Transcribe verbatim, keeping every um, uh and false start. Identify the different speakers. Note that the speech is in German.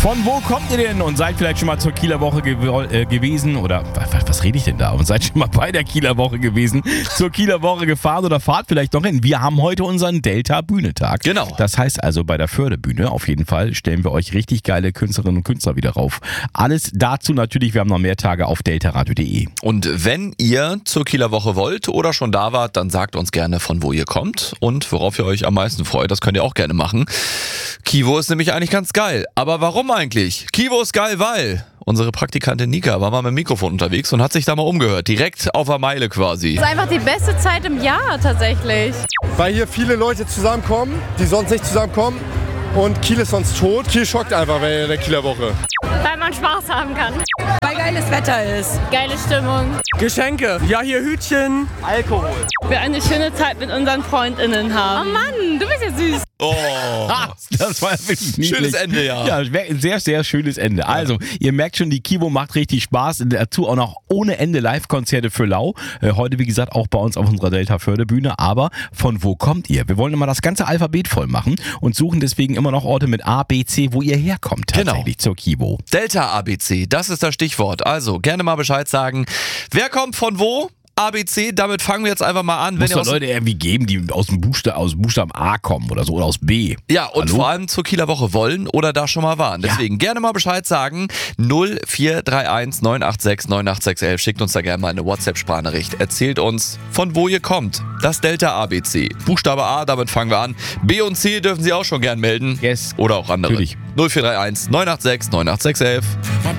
Speaker 1: Von wo kommt ihr denn und seid vielleicht schon mal zur Kieler Woche gew- äh, gewesen oder was, was rede ich denn da? Und seid schon mal bei der Kieler Woche gewesen, zur Kieler Woche gefahren oder fahrt vielleicht noch hin. Wir haben heute unseren Delta-Bühnetag.
Speaker 2: Genau.
Speaker 1: Das heißt also bei der Förderbühne auf jeden Fall stellen wir euch richtig geile Künstlerinnen und Künstler wieder rauf. Alles dazu natürlich, wir haben noch mehr Tage auf deltaradio punkt de.
Speaker 2: Und wenn ihr zur Kieler Woche wollt oder schon da wart, dann sagt uns gerne, von wo ihr kommt und worauf ihr euch am meisten freut. Das könnt ihr auch gerne machen. Kivo ist nämlich eigentlich ganz geil. Aber warum eigentlich? Kivo ist geil, weil unsere Praktikantin Nika war mal mit dem Mikrofon unterwegs und hat sich da mal umgehört. Direkt auf der Meile quasi.
Speaker 3: Das ist einfach die beste Zeit im Jahr tatsächlich.
Speaker 4: Weil hier viele Leute zusammenkommen, die sonst nicht zusammenkommen. Und Kiel ist sonst tot. Kiel schockt einfach während der Kieler Woche.
Speaker 3: Weil man Spaß haben kann.
Speaker 5: Weil geiles Wetter ist.
Speaker 3: Geile Stimmung.
Speaker 6: Geschenke. Ja, hier Hütchen. Alkohol.
Speaker 3: Wir eine schöne Zeit mit unseren FreundInnen haben. Oh Mann, du bist ja süß.
Speaker 2: Oh,
Speaker 1: Das war ja wirklich niedlich.
Speaker 2: schönes Ende, ja.
Speaker 1: Ja, ein sehr, sehr schönes Ende. Also, ihr merkt schon, die Kivo macht richtig Spaß. Dazu auch noch ohne Ende Live-Konzerte für Lau. Äh, Heute, wie gesagt, auch bei uns auf unserer Delta-Förderbühne. Aber von wo kommt ihr? Wir wollen immer das ganze Alphabet voll machen und suchen deswegen immer noch Orte mit A, B, C, wo ihr herkommt tatsächlich zur Kivo.
Speaker 2: Delta A B C, das ist das Stichwort. Also gerne mal Bescheid sagen. Wer kommt von wo? A B C, damit fangen wir jetzt einfach mal an.
Speaker 1: Muss
Speaker 2: ihr
Speaker 1: doch
Speaker 2: aus-
Speaker 1: Leute irgendwie geben, die aus dem Buchstaben, aus dem Buchstaben A kommen oder so oder aus B.
Speaker 2: Ja, und
Speaker 1: Hallo?
Speaker 2: vor allem zur Kieler Woche wollen oder da schon mal waren. Deswegen gerne mal Bescheid sagen. null vier drei eins neun acht sechs neun acht sechs eins. Schickt uns da gerne mal eine WhatsApp-Sprachnachricht. Erzählt uns, von wo ihr kommt. Das Delta A B C. Buchstabe A, damit fangen wir an. B und C dürfen Sie auch schon gern melden.
Speaker 1: Yes.
Speaker 2: Oder auch andere.
Speaker 1: Natürlich.
Speaker 2: null vier drei eins neun acht sechs neun acht sechs eins.